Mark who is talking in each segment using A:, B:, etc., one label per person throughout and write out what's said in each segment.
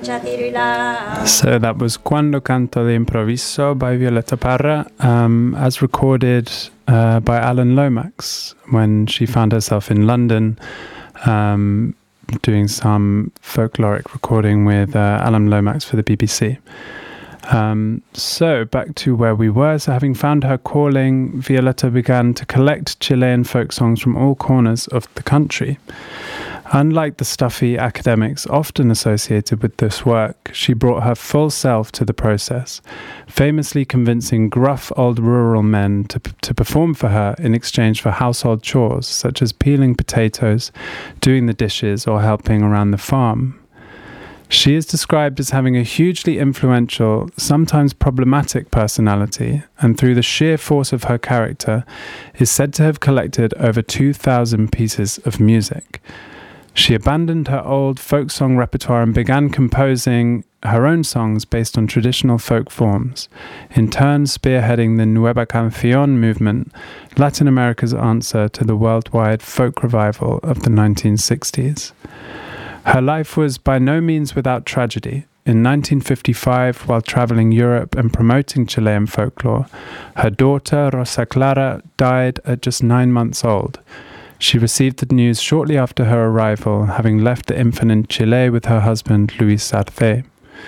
A: So that was Quando Canto de Improviso by Violeta Parra, as recorded by Alan Lomax when she found herself in London doing some folkloric recording with Alan Lomax for the BBC. So back to where we were. So having found her calling, Violeta began to collect Chilean folk songs from all corners of the country. Unlike the stuffy academics often associated with this work, she brought her full self to the process, famously convincing gruff old rural men to perform for her in exchange for household chores such as peeling potatoes, doing the dishes, or helping around the farm. She is described as having a hugely influential, sometimes problematic personality, and through the sheer force of her character, is said to have collected over 2,000 pieces of music. She abandoned her old folk song repertoire and began composing her own songs based on traditional folk forms, in turn spearheading the Nueva Canción movement, Latin America's answer to the worldwide folk revival of the 1960s. Her life was by no means without tragedy. In 1955, while traveling Europe and promoting Chilean folklore, her daughter, Rosa Clara, died at just 9 months old. She received the news shortly after her arrival, having left the infant in Chile with her husband, Luis Arce.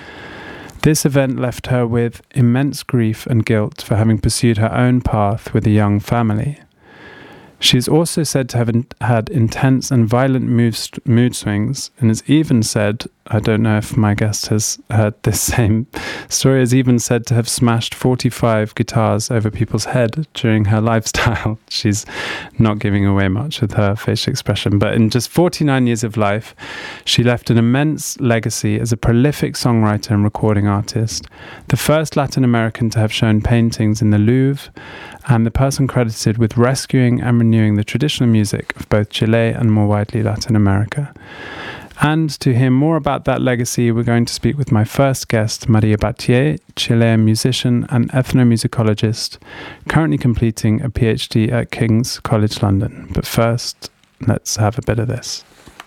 A: This event left her with immense grief and guilt for having pursued her own path with a young family. She is also said to have had intense and violent mood swings, and is even said, I don't know if my guest has heard this same story, is even said to have smashed 45 guitars over people's head during her lifestyle. She's not giving away much with her facial expression, but in just 49 years of life, she left an immense legacy as a prolific songwriter and recording artist, the first Latin American to have shown paintings in the Louvre, and the person credited with rescuing and renewing the traditional music of both Chile and more widely Latin America. And to hear more about that legacy, we're going to speak with my first guest, Maria Batlle, Chilean musician and ethnomusicologist, currently completing a PhD at King's College London. But first, let's have a bit of this.